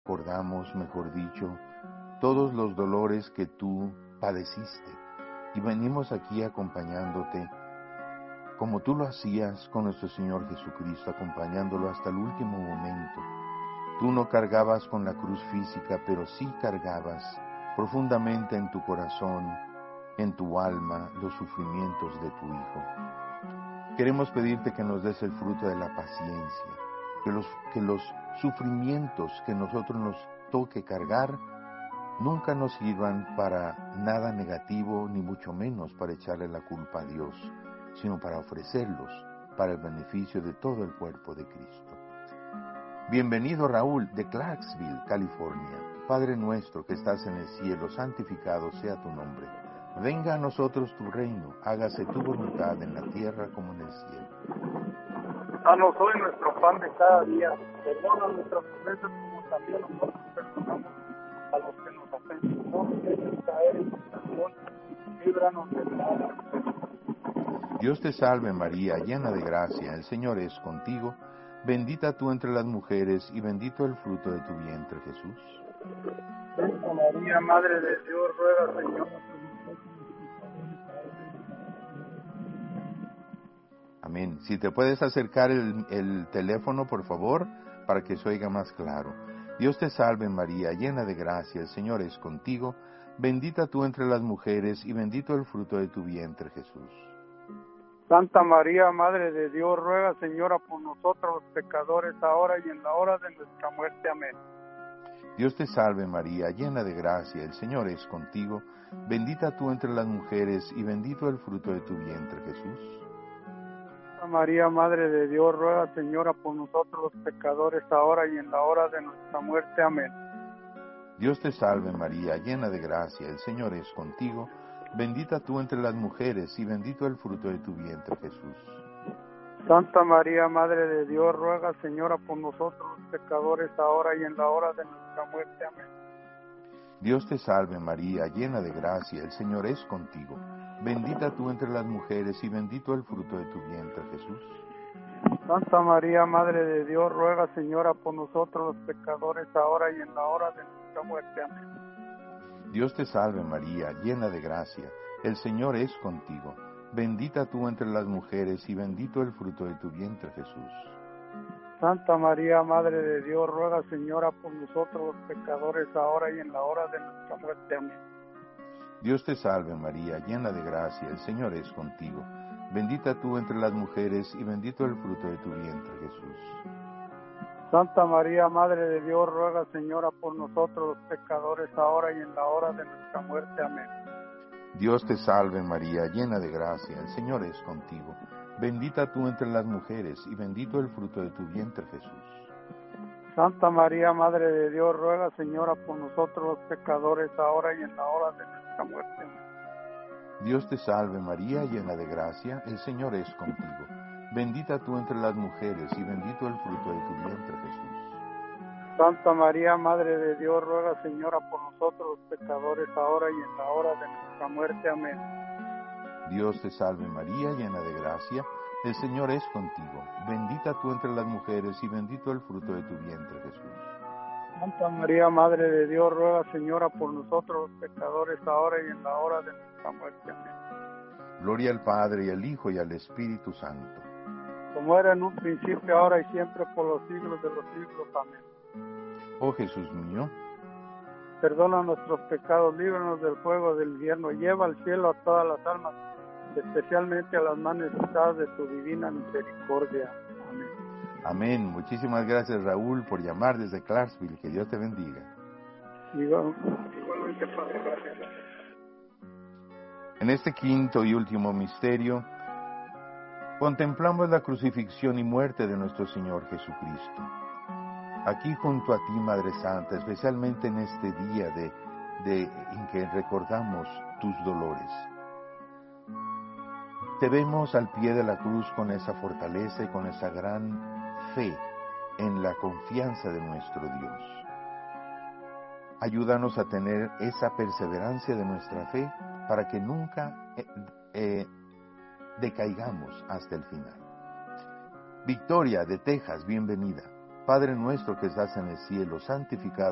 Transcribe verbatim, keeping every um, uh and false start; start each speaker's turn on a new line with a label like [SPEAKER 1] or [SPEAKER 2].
[SPEAKER 1] recordamos, mejor dicho, todos los dolores que tú padeciste y venimos aquí acompañándote como tú lo hacías con nuestro Señor Jesucristo, acompañándolo hasta el último momento. Tú no cargabas con la cruz física, pero sí cargabas profundamente en tu corazón, en tu alma, los sufrimientos de tu Hijo. Queremos pedirte que nos des el fruto de la paciencia, que los, que los sufrimientos que nosotros nos toque cargar nunca nos sirvan para nada negativo, ni mucho menos para echarle la culpa a Dios, sino para ofrecerlos para el beneficio de todo el cuerpo de Cristo. Bienvenido Raúl de Clarksville, California. Padre nuestro que estás en el cielo, santificado sea tu nombre. Venga a nosotros tu reino, hágase tu voluntad en la tierra como en el cielo.
[SPEAKER 2] Danos hoy nuestro pan de cada día, perdona nuestras ofensas como también nosotros perdonamos a los que nos ofenden. No nos dejes caer en tentación, líbranos del mal.
[SPEAKER 1] Dios te salve María, llena de gracia, el Señor es contigo. Bendita tú entre las mujeres y bendito el fruto de tu vientre, Jesús.
[SPEAKER 2] Santa María, Madre de Dios, ruega, Señor.
[SPEAKER 1] Amén. Si te puedes acercar el, el teléfono, por favor, para que se oiga más claro. Dios te salve María, llena de gracia, el Señor es contigo. Bendita tú entre las mujeres y bendito el fruto de tu vientre, Jesús.
[SPEAKER 2] Santa María, Madre de Dios, ruega, Señora, por nosotros los pecadores, ahora y en la hora de nuestra muerte. Amén.
[SPEAKER 1] Dios te salve María, llena de gracia, el Señor es contigo. Bendita tú entre las mujeres y bendito el fruto de tu vientre, Jesús.
[SPEAKER 2] Santa María, Madre de Dios, ruega, Señora, por nosotros los pecadores, ahora y en la hora de nuestra muerte. Amén.
[SPEAKER 1] Dios te salve María, llena de gracia, el Señor es contigo. Bendita tú entre las mujeres y bendito el fruto de tu vientre, Jesús.
[SPEAKER 2] Santa María, Madre de Dios, ruega, Señora, por nosotros los pecadores, ahora y en la hora de nuestra muerte. Amén.
[SPEAKER 1] Dios te salve María, llena de gracia, el Señor es contigo. Bendita tú entre las mujeres y bendito el fruto de tu vientre, Jesús.
[SPEAKER 2] Santa María, Madre de Dios, ruega, Señora, por nosotros los pecadores, ahora y en la hora de nuestra muerte. Amén.
[SPEAKER 1] Dios te salve María, llena de gracia, el Señor es contigo. Bendita tú entre las mujeres y bendito el fruto de tu vientre, Jesús.
[SPEAKER 2] Santa María, Madre de Dios, ruega, Señora, por nosotros los pecadores, ahora y en la hora de nuestra muerte. Amén.
[SPEAKER 1] Dios te salve María, llena de gracia, el Señor es contigo. Bendita tú entre las mujeres y bendito el fruto de tu vientre, Jesús.
[SPEAKER 2] Santa María, Madre de Dios, ruega, Señora, por nosotros los pecadores, ahora y en la hora de nuestra muerte. Amén.
[SPEAKER 1] Dios te salve María, llena de gracia, el Señor es contigo. Bendita tú entre las mujeres y bendito el fruto de tu vientre, Jesús.
[SPEAKER 2] Santa María, Madre de Dios, ruega, Señora, por nosotros los pecadores, ahora y en la hora de nuestra muerte. Amén.
[SPEAKER 1] Dios te salve María, llena de gracia, el Señor es contigo. Bendita tú entre las mujeres y bendito el fruto de tu vientre, Jesús.
[SPEAKER 2] Santa María, Madre de Dios, ruega, Señora, por nosotros los pecadores, ahora y en la hora de nuestra muerte. Amén.
[SPEAKER 1] Dios te salve María, llena de gracia, el Señor es contigo. Bendita tú entre las mujeres y bendito el fruto de tu vientre, Jesús.
[SPEAKER 2] Santa María, Madre de Dios, ruega, Señora, por nosotros los pecadores, ahora y en la hora de nuestra muerte. Amén.
[SPEAKER 1] Gloria al Padre, y al Hijo, y al Espíritu Santo.
[SPEAKER 2] Como era en un principio, ahora y siempre, por los siglos de los siglos. Amén.
[SPEAKER 1] Oh Jesús mío,
[SPEAKER 2] perdona nuestros pecados, líbranos del fuego del infierno, lleva al cielo a todas las almas, especialmente a las más necesitadas de tu divina misericordia. Amén.
[SPEAKER 1] Amén. Muchísimas gracias, Raúl, por llamar desde Clarksville. Que Dios te bendiga.
[SPEAKER 2] Igual, igualmente, Padre, gracias.
[SPEAKER 1] En este quinto y último misterio, contemplamos la crucifixión y muerte de nuestro Señor Jesucristo. Aquí junto a ti, Madre Santa, especialmente en este día de, de, en que recordamos tus dolores. Te vemos al pie de la cruz con esa fortaleza y con esa gran fe en la confianza de nuestro Dios. Ayúdanos a tener esa perseverancia de nuestra fe para que nunca eh, eh, decaigamos hasta el final. Victoria de Texas, bienvenida. Padre nuestro que estás en el cielo, santificado